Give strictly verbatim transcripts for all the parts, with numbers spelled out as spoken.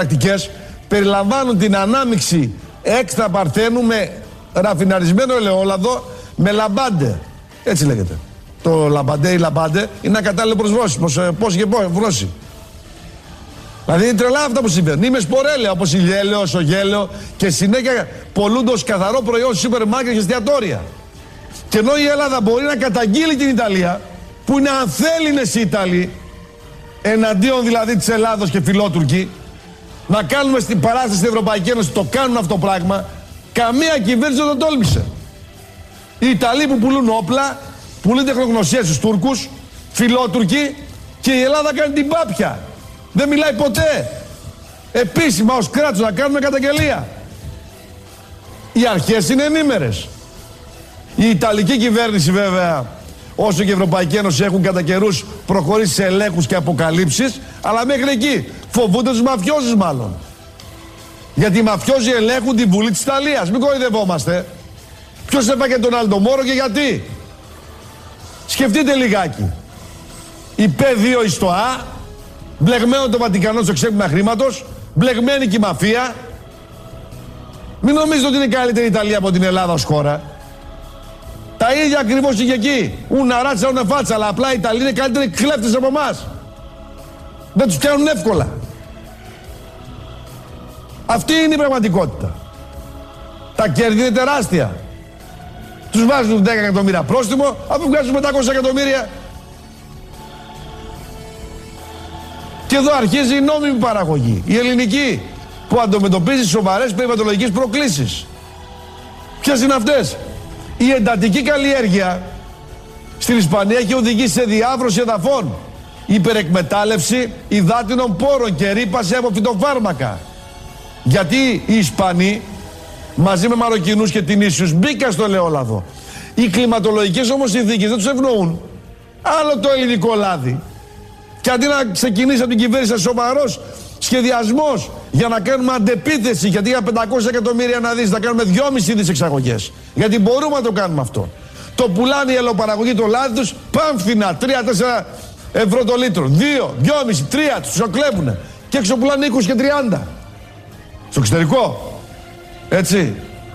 πρακτικές περιλαμβάνουν την ανάμειξη έξτρα παρθένου με ραφιναρισμένο ελαιόλαδο με λαμπάντε. Έτσι λέγεται. Το λαμπαντέ ή λαμπάντε είναι ένα κατάλληλο προς βρώση. Πώς και πώς, βρώση. Δηλαδή είναι τρελά αυτά που συμβαίνουν. Είμαι σπορέλαια όπως η γέλαιος, ο γέλαιο και συνέχεια πολλούνται ως καθαρό προϊόν σούπερ μάρκετ και εστιατόρια. Και ενώ η Ελλάδα μπορεί να καταγγείλει την Ιταλία, που είναι ανθέληνες οι Ιταλοί, εναντίον δηλαδή της Ελλάδος και φιλότουρκοι, να κάνουμε στην παράσταση στην Ευρωπαϊκή Ένωση, το κάνουν αυτό το πράγμα, καμία κυβέρνηση δεν το τόλμησε. Οι Ιταλοί που πουλούν όπλα, πουλούν τεχνογνωσία στους Τούρκους, φιλότουρκοι, και η Ελλάδα κάνει την πάπια. Δεν μιλάει ποτέ. Επίσημα ως κράτος να κάνουμε καταγγελία. Οι αρχές είναι ενήμερες. Η Ιταλική κυβέρνηση βέβαια, όσο και η Ευρωπαϊκή Ένωση, έχουν κατά καιρούς προχωρήσει σε ελέγχους και αποκαλύψεις, αλλά μέχρι εκεί φοβούνται τους μαφιόζους μάλλον. Γιατί οι μαφιόζοι ελέγχουν τη Βουλή της Ιταλίας. Μην κοροϊδευόμαστε. Ποιος έφαγε τον Αλντομόρο και γιατί. Σκεφτείτε λιγάκι. Η Π δύο, η ΣΤΟΑ, μπλεγμένο το Βατικανό στο ξέπλυμα χρήματος, μπλεγμένη και η μαφία. Μην νομίζετε ότι είναι καλύτερη η Ιταλία από την Ελλάδα ως χώρα. Τα ίδια ακριβώς και εκεί. Ούνα ράτσα, ούνα φάτσα, αλλά απλά οι Ιταλοί είναι καλύτεροι κλέφτες από εμάς. Δεν τους πιάνουν εύκολα. Αυτή είναι η πραγματικότητα. Τα κέρδη είναι τεράστια. Τους βάζουν δέκα εκατομμύρια πρόστιμο, αφού βγάζουν πεντακόσια εκατομμύρια. Και εδώ αρχίζει η νόμιμη παραγωγή, η ελληνική, που αντιμετωπίζει σοβαρές περιβαλλοντικές προκλήσεις. Ποιες είναι αυτές? Η εντατική καλλιέργεια στην Ισπανία έχει οδηγήσει σε διάβρωση εδαφών, υπερεκμετάλλευση υδάτινων πόρων και ρύπαση από φυτοφάρμακα. Γιατί οι Ισπανοί, μαζί με Μαροκινούς και Τινήσιους, μπήκαν στο ελαιόλαδο. Οι κλιματολογικές όμως συνθήκες δεν τους ευνοούν. Άλλο το ελληνικό λάδι. Και αντί να ξεκινήσει από την κυβέρνηση σοβαρός σχεδιασμός για να κάνουμε αντεπίθεση, γιατί για πεντακόσια εκατομμύρια να δεις, θα κάνουμε δυόμισι δις εξαγωγές. Γιατί μπορούμε να το κάνουμε αυτό. Το πουλάνε οι ελαιοπαραγωγοί το λάδι τους πάμφθηνα, τρία τέσσερα ευρώ το λίτρο. δύο, δυόμισι, τρία τους το κλέβουνε. Και έξω πουλάνε είκοσι και τριάντα. Στο εξωτερικό. Έτσι.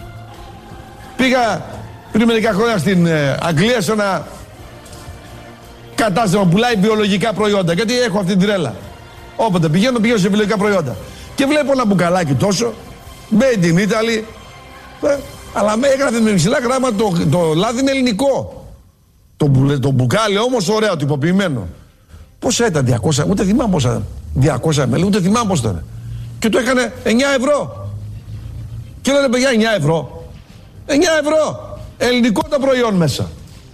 Πήγα πριν μερικά χρόνια στην ε, Αγγλία σε ένα κατάστημα που πουλάει βιολογικά προϊόντα. Γιατί έχω αυτή την τρέλα. Όποτε πηγαίνω, πηγαίνω σε βιολογικά προϊόντα. Και βλέπω ένα μπουκαλάκι τόσο, made in Italy, ε, αλλά με έγραφε με ψηλά γράμματα το, το λάδι είναι ελληνικό. Το, το μπουκάλι όμως ωραίο, τυποποιημένο. Πόσα ήταν, διακόσια, ούτε θυμάμαι πόσα ήταν. διακόσια μιλί, ούτε θυμάμαι πώς ήταν. Και το έκανε εννιά ευρώ. Και λένε παιδιά, εννιά ευρώ. εννιά ευρώ. Ελληνικό το προϊόν μέσα.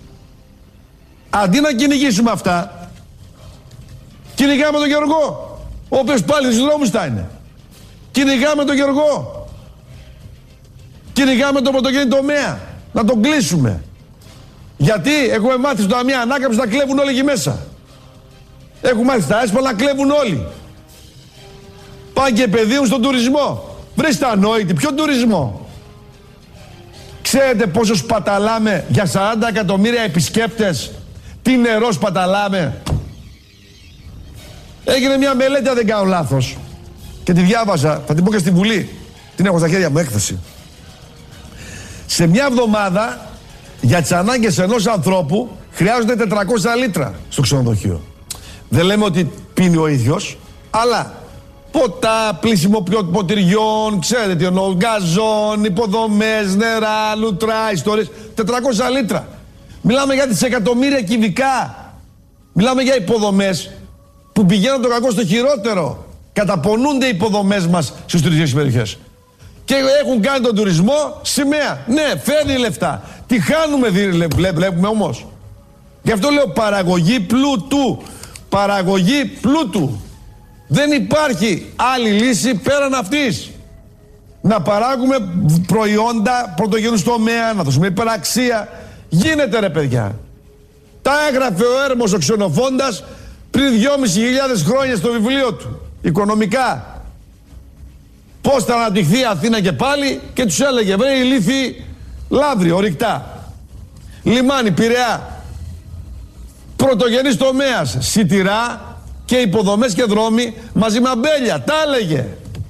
Αντί να κυνηγήσουμε αυτά, κυνηγάμε τον Γεωργό, ο οποίος πάλι στους δρόμους θα είναι. Κυνηγάμε τον Γεωργό. Κυνηγάμε τον πρωτογενή τομέα. Να τον κλείσουμε. Γιατί έχουμε μάθει στο μια ανάκαμψη να κλέβουν όλοι εκεί μέσα. Έχουμε μάθει στα έσπα να κλέβουν όλοι. Πάνε και επενδύουν στον τουρισμό. Βρίσκεται ανόητη. Ποιο τουρισμό? Ξέρετε πόσο σπαταλάμε για σαράντα εκατομμύρια επισκέπτες? Τι νερό σπαταλάμε? Έγινε μια μελέτη, αν δεν κάνω λάθος, και τη διάβαζα, θα την πω και στη Βουλή. Την έχω στα χέρια μου, έκθεση. Σε μια εβδομάδα, για τις ανάγκες ενός ανθρώπου, χρειάζονται τετρακόσια λίτρα στο ξενοδοχείο. Δεν λέμε ότι πίνει ο ίδιος, αλλά ποτά, πλήσιμο ποτηριών, ξέρετε τι εννοώ, γκαζόν, υποδομές, νερά, λουτρά, ιστορίες, τετρακόσια λίτρα. Μιλάμε για δισεκατομμύρια κυβικά. Μιλάμε για υποδομές που πηγαίνουν το κακό στο χειρότερο. Καταπονούνται οι υποδομές μας στις τουριστικές περιοχές. Και έχουν κάνει τον τουρισμό σημαία. Ναι, φέρνει λεφτά. Τι χάνουμε, βλέπουμε όμως. Γι' αυτό λέω παραγωγή πλούτου. Παραγωγή πλούτου. Δεν υπάρχει άλλη λύση πέραν αυτής. Να παράγουμε προϊόντα πρωτογενούς τομέα, να δώσουμε υπεραξία. Γίνεται ρε παιδιά. Τα έγραφε ο Έρμος ο Ξενοφόντας πριν δυόμισι χιλιάδες χρόνια στο βιβλίο του. Οικονομικά. Πώς θα αναπτυχθεί η Αθήνα και πάλι, και τους έλεγε βρε ηλίθιοι Λαύριο, ορυκτά. Λιμάνι, Πειραιά. Πρωτογενής τομέας, σιτηρά και υποδομές και δρόμοι μαζί με αμπέλια. Τα έλεγε.